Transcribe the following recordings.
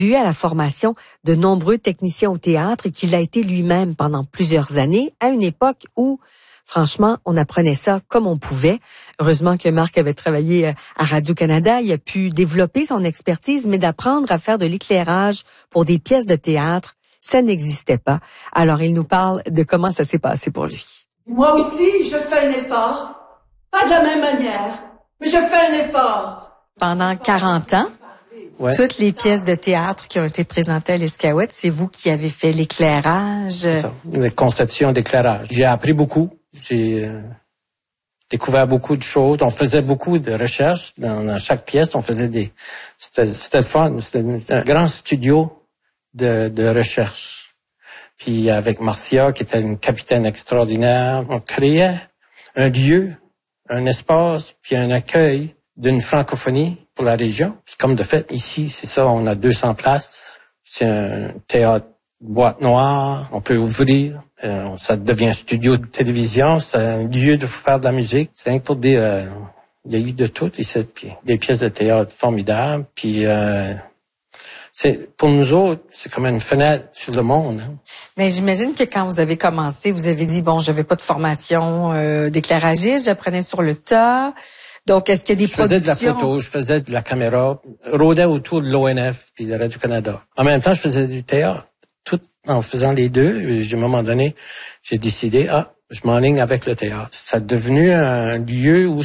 eu à la formation de nombreux techniciens au théâtre et qu'il a été lui-même pendant plusieurs années, à une époque où, franchement, on apprenait ça comme on pouvait. Heureusement que Marc avait travaillé à Radio-Canada, il a pu développer son expertise, mais d'apprendre à faire de l'éclairage pour des pièces de théâtre, ça n'existait pas. Alors, il nous parle de comment ça s'est passé pour lui. Moi aussi, je fais un effort. Pas de la même manière, mais je fais un effort. Pendant 40 ans, ouais. Toutes les pièces de théâtre qui ont été présentées à l'Escaouette, c'est vous qui avez fait l'éclairage? C'est ça, les conceptions d'éclairage. J'ai appris beaucoup. J'ai découvert beaucoup de choses. On faisait beaucoup de recherches dans chaque pièce. On faisait c'était fun. C'était un grand studio de recherche. Puis avec Marcia, qui était une capitaine extraordinaire, on créait un lieu, un espace, puis un accueil d'une francophonie pour la région. Puis comme de fait, ici, c'est ça, on a 200 places. C'est un théâtre boîte noire, on peut ouvrir. Ça devient un studio de télévision, c'est un lieu de faire de la musique. C'est rien que pour dire, il y a eu de tout ici, puis des pièces de théâtre formidables. Puis pour nous autres, c'est comme une fenêtre sur le monde. Hein. Mais j'imagine que quand vous avez commencé, vous avez dit, bon, je n'avais pas de formation d'éclairagiste, j'apprenais sur le tas. Donc, est-ce qu'il y a des productions? Je faisais de la photo, je faisais de la caméra, rôdais autour de l'ONF puis de Radio-Canada. En même temps, je faisais du théâtre. Tout en faisant les deux, à un moment donné, j'ai décidé, je m'enligne avec le théâtre. Ça a devenu un lieu où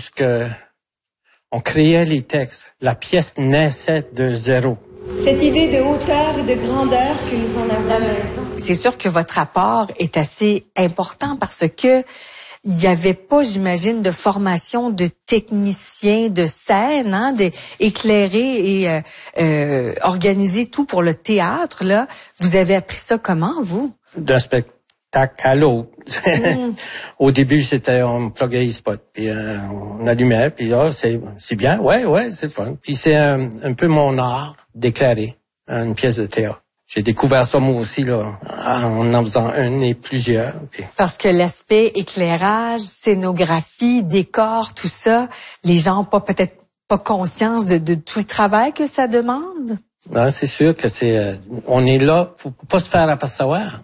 on créait les textes. La pièce naissait de zéro. Cette idée de hauteur et de grandeur que nous en avons à la maison. C'est sûr que votre apport est assez important parce que il n'y avait pas, j'imagine, de formation de technicien de scène, hein, d'éclairer et organiser tout pour le théâtre. Là, vous avez appris ça comment, vous? D'un spectacle à l'autre. Au début, on pluguait les spots, puis on allumait, puis là, c'est bien, ouais, c'est le fun. Puis c'est un peu mon art d'éclairer une pièce de théâtre. J'ai découvert ça moi aussi là, en faisant un et plusieurs. Puis... Parce que l'aspect éclairage, scénographie, décor, tout ça, les gens n'ont peut-être pas conscience de tout le travail que ça demande. Non, c'est sûr que on est là pour pas se faire apercevoir.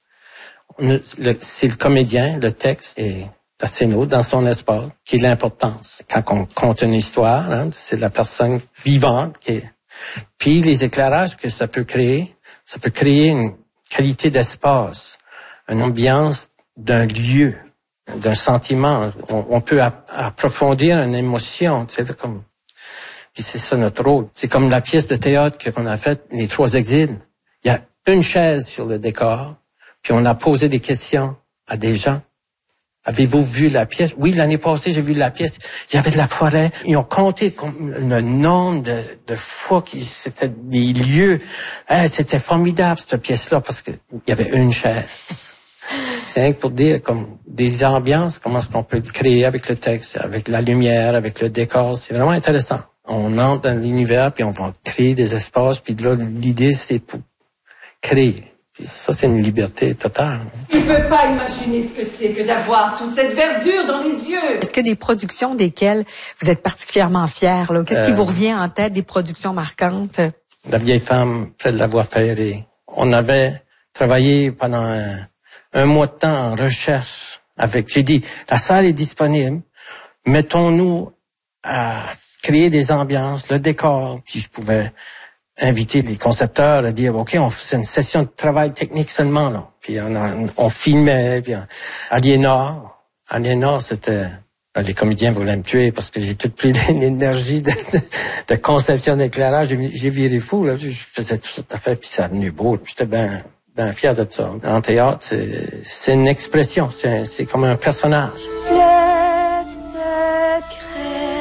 C'est le comédien, le texte et la scéno dans son espace qui est l'importance. Quand on compte une histoire, hein, c'est la personne vivante qui est. Puis les éclairages que ça peut créer une qualité d'espace, une ambiance d'un lieu, d'un sentiment. On peut approfondir une émotion, tu sais, comme. Puis c'est ça notre rôle. C'est comme la pièce de théâtre qu'on a faite, Les Trois Exils. Il y a une chaise sur le décor, puis on a posé des questions à des gens. Avez-vous vu la pièce? Oui, l'année passée, j'ai vu la pièce. Il y avait de la forêt. Ils ont compté le nombre de fois que c'était des lieux. C'était formidable, cette pièce-là, parce que il y avait une chaise. C'est rien que pour dire, comme, des ambiances, comment est-ce qu'on peut le créer avec le texte, avec la lumière, avec le décor. C'est vraiment intéressant. On entre dans l'univers, puis on va créer des espaces, puis là, l'idée, c'est pour créer. Puis ça, c'est une liberté totale. Tu peux pas imaginer ce que c'est que d'avoir toute cette verdure dans les yeux. Est-ce qu'il y a des productions desquelles vous êtes particulièrement fiers, là? Qu'est-ce qui vous revient en tête, des productions marquantes? La vieille femme près de la voie ferrée. On avait travaillé pendant un mois de temps en recherche j'ai dit, la salle est disponible. Mettons-nous à créer des ambiances, le décor, puis je pouvais inviter les concepteurs à dire, OK, on faisait une session de travail technique seulement, là. Puis on filmait, puis Aliénor, c'était, les comédiens voulaient me tuer parce que j'ai tout pris l'énergie de conception d'éclairage. J'ai viré fou, là. Je faisais toute cette affaire, puis ça a venu beau. J'étais bien fier de ça. En théâtre, c'est une expression, c'est comme un personnage. Le secret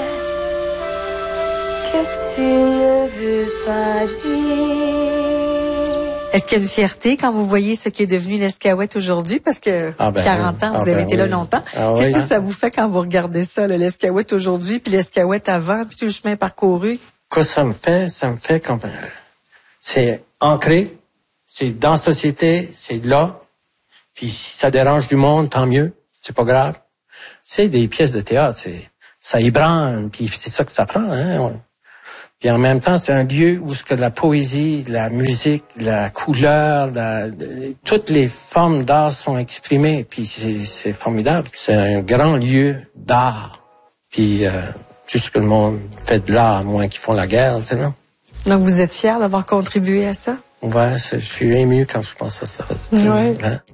que tu ne veux pas dire. Est-ce qu'il y a une fierté quand vous voyez ce qui est devenu l'Escaouette aujourd'hui? Parce que 40 ans, vous avez été là longtemps. Qu'est-ce que ça vous fait quand vous regardez ça, l'Escaouette aujourd'hui, puis l'Escaouette avant, puis tout le chemin parcouru? Quoi ça me fait comme... C'est ancré, c'est dans la société, c'est là. Puis si ça dérange du monde, tant mieux, c'est pas grave. C'est des pièces de théâtre, ça ébranle, puis c'est ça que ça prend, hein. Puis en même temps, c'est un lieu où ce que la poésie, la musique, la couleur, toutes les formes d'art sont exprimées. Puis c'est formidable. C'est un grand lieu d'art. Puis tout ce que le monde fait de l'art, moins qu'ils font la guerre, tu sais, non? Donc vous êtes fier d'avoir contribué à ça? Ouais, je suis ému quand je pense à ça. Ouais. Hein?